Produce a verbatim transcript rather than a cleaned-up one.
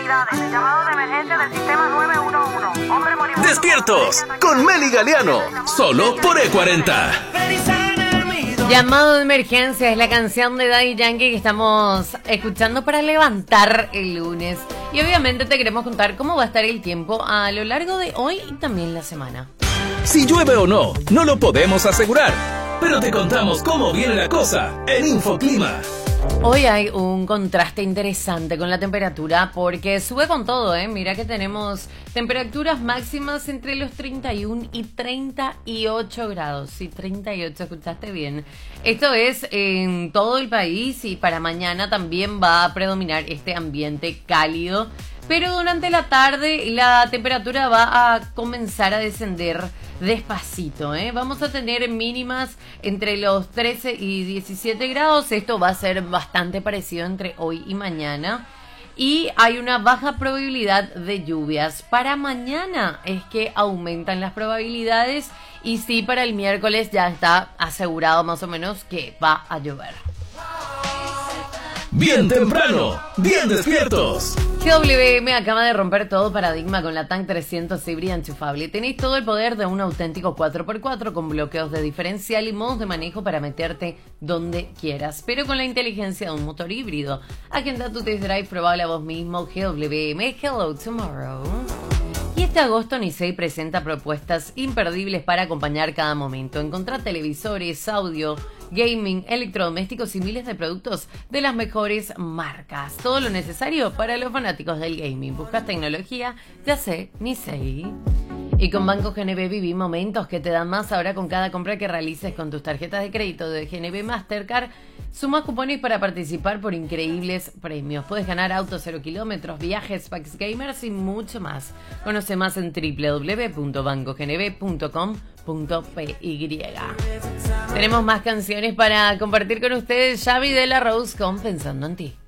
autoridades. Llamado de emergencia del sistema nueve uno uno. Hombre moribundo. Despiertos con Meli Galeano, solo por E cuarenta. Llamado de emergencia es la canción de Daddy Yankee que estamos escuchando para levantar el lunes. Y obviamente te queremos contar cómo va a estar el tiempo a lo largo de hoy y también la semana. Si llueve o no, no lo podemos asegurar, pero te contamos cómo viene la cosa en Infoclima. Hoy hay un contraste interesante con la temperatura porque sube con todo, ¿eh? Mira que tenemos temperaturas máximas entre los treinta y uno y treinta y ocho grados. Sí, treinta y ocho, escuchaste bien. Esto es en todo el país y para mañana también va a predominar este ambiente cálido. Pero durante la tarde la temperatura va a comenzar a descender despacito, ¿eh? Vamos a tener mínimas entre los trece y diecisiete grados. Esto va a ser bastante parecido entre hoy y mañana. Y hay una baja probabilidad de lluvias. Para mañana es que aumentan las probabilidades. Y sí, para el miércoles ya está asegurado más o menos que va a llover. Bien temprano, bien despiertos. G W M acaba de romper todo paradigma con la Tank trescientos híbrida enchufable. Tenéis todo el poder de un auténtico cuatro por cuatro con bloqueos de diferencial y modos de manejo para meterte donde quieras, pero con la inteligencia de un motor híbrido. Agenda tu test drive, probable a vos mismo. G W M, hello tomorrow. Y este agosto Nicey presenta propuestas imperdibles para acompañar cada momento. Encontrá televisores, audio, gaming, electrodomésticos y miles de productos de las mejores marcas. Todo lo necesario para los fanáticos del gaming. ¿Buscas tecnología? Ya sé, Nicey. Y con Banco G N B viví momentos que te dan más ahora con cada compra que realices con tus tarjetas de crédito de G N B Mastercard. Suma cupones para participar por increíbles premios. Puedes ganar autos cero kilómetros, viajes, packs gamers y mucho más. Conoce más en doble u doble u doble u punto banco g n b punto com punto p y. Tenemos más canciones para compartir con ustedes. Xavi de la Rose con Pensando en Ti.